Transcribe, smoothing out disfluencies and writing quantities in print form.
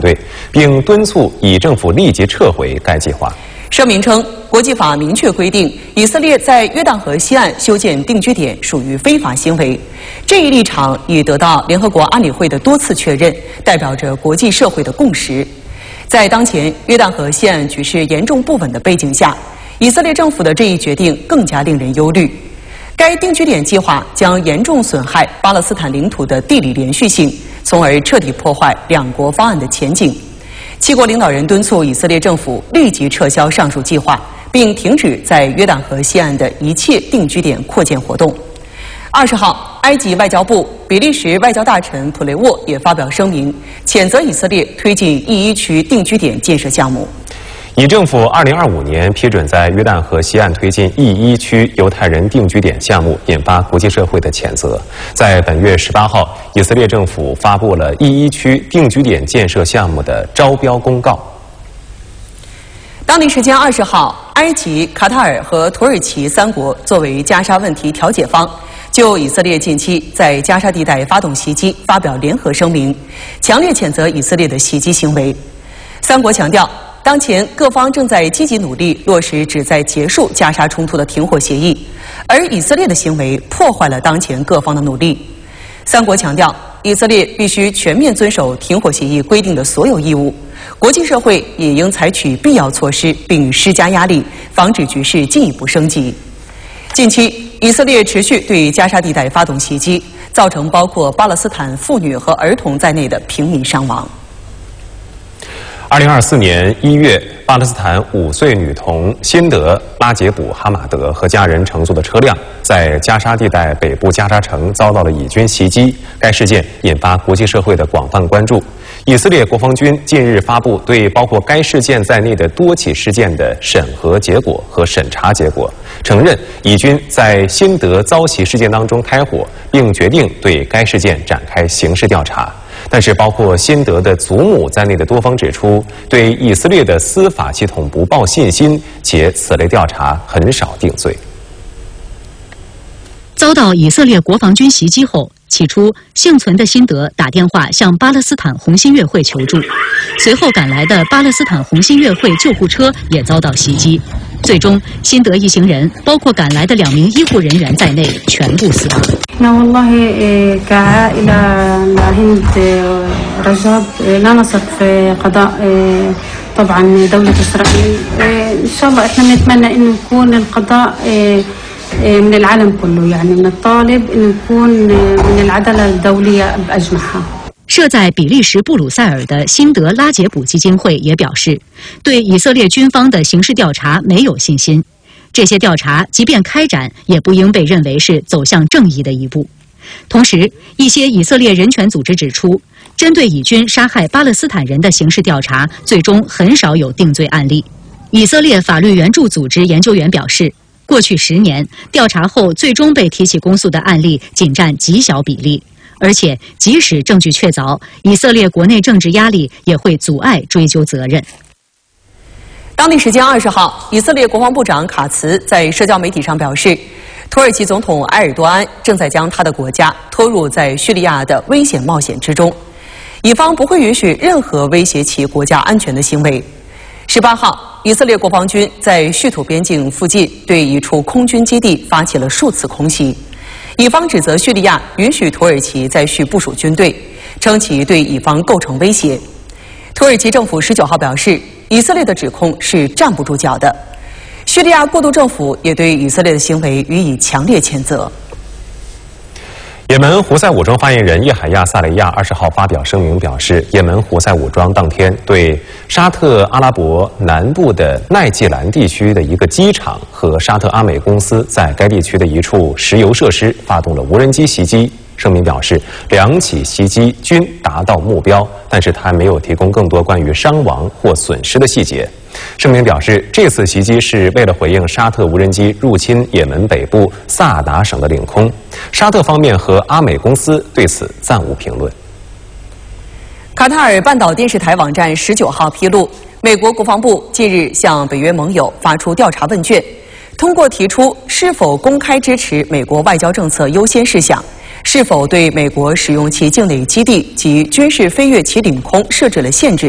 对，并敦促以政府立即撤回该计划。 声明称，国际法明确规定，以色列在约旦河西岸修建定居点属于非法行为。这一立场已得到联合国安理会的多次确认，代表着国际社会的共识。在当前约旦河西岸局势严重不稳的背景下，以色列政府的这一决定更加令人忧虑。该定居点计划将严重损害巴勒斯坦领土的地理连续性，从而彻底破坏两国方案的前景。七国领导人敦促以色列政府立即撤销上述计划，并停止在约旦河西岸的一切定居点扩建活动。20号，埃及外交部、比利时外交大臣普雷沃也发表声明，谴责以色列推进E1区定居点建设项目。 以政府2025年批准在约旦河西岸推进E1区犹太人定居点项目，引发国际社会的谴责。在本月18号，以色列政府发布了E1区定居点建设项目的招标公告。 当地时间20号，埃及、卡塔尔和土耳其3国作为加沙问题调解方，就以色列近期在加沙地带发动袭击发表联合声明，强烈谴责以色列的袭击行为。3国强调，当前各方正在积极努力落实旨在结束加沙冲突的停火协议，而以色列的行为破坏了当前各方的努力。3国强调，以色列必须全面遵守停火协议规定的所有义务，国际社会也应采取必要措施并施加压力，防止局势进一步升级。近期，以色列持续对加沙地带发动袭击，造成包括巴勒斯坦妇女和儿童在内的平民伤亡。 2024年1月，巴勒斯坦5岁女童辛德·拉杰卜·哈马德和家人乘坐的车辆在加沙地带北部加沙城遭到了以军袭击。该事件引发国际社会的广泛关注。以色列国防军近日发布对包括该事件在内的多起事件的审核结果和审查结果，承认以军在辛德遭袭事件当中开火，并决定对该事件展开刑事调查。但是，包括辛德的祖母在内的多方指出，对以色列的司法系统不抱信心，且此类调查很少定罪。 遭到以色列国防军袭击后，起初幸存的辛德打电话向巴勒斯坦红新月会求助，随后赶来的巴勒斯坦红新月会救护车也遭到袭击。最终，辛德一行人，包括赶来的2名医护人员在内，全部死亡。 احنا والله كعائلة لهند رجب لا نثق في قضاء طبعا دولة إسرائيل إن شاء الله احنا بنتمنى إنه يكون القضاء من العالم كله يعني بنطالب إنه يكون من العدالة الدولية بأجمعها。 设在比利时布鲁塞尔的辛德拉杰卜基金会也表示，对以色列军方的刑事调查没有信心。这些调查即便开展，也不应被认为是走向正义的一步。同时，一些以色列人权组织指出，针对以军杀害巴勒斯坦人的刑事调查，最终很少有定罪案例。以色列法律援助组织研究员表示，过去10年，调查后最终被提起公诉的案例仅占极小比例。而且，即使证据确凿，以色列国内政治压力也会阻碍追究责任。 当地时间20号，以色列国防部长卡茨在社交媒体上表示，土耳其总统埃尔多安正在将他的国家拖入在叙利亚的危险冒险之中，以方不会允许任何威胁其国家安全的行为。18号，以色列国防军在叙土边境附近对一处空军基地发起了数次空袭。以方指责叙利亚允许土耳其在叙部署军队，称其对以方构成威胁。土耳其政府19号表示，以色列的指控是站不住脚的。叙利亚过渡政府也对以色列的行为予以强烈谴责。 也门胡塞武装发言人叶海亚·萨雷亚20号发表声明表示，也门胡塞武装当天对沙特阿拉伯南部的奈季兰地区的一个机场和沙特阿美公司在该地区的一处石油设施发动了无人机袭击。声明表示，2起袭击均达到目标，但是他没有提供更多关于伤亡或损失的细节。声明表示，这次袭击是为了回应沙特无人机入侵也门北部萨达省的领空。沙特方面和阿美公司对此暂无评论。 卡塔尔半岛电视台网站19号披露，美国国防部近日向北约盟友发出调查问卷，通过提出是否公开支持美国外交政策优先事项，是否对美国使用其境内基地及军事飞越其领空设置了限制，